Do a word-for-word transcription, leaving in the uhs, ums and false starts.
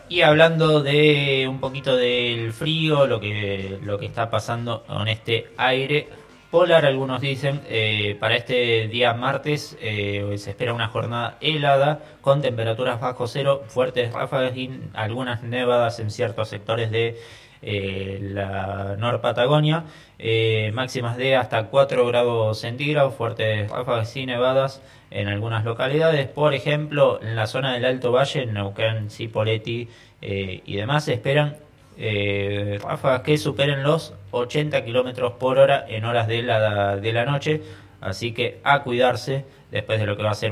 Y hablando de un poquito del frío, lo que, lo que está pasando con este aire polar, algunos dicen, eh, para este día martes eh, se espera una jornada helada con temperaturas bajo cero, fuertes ráfagas y algunas nevadas en ciertos sectores de eh, la Nor Patagonia, eh, máximas de hasta cuatro grados centígrados, fuertes ráfagas y nevadas en algunas localidades, por ejemplo, en la zona del Alto Valle, en Neuquén, Cipolletti eh, y demás, se esperan eh, ráfagas que superen los ochenta kilómetros por hora en horas de la, de la noche, así que a cuidarse después de lo que va a ser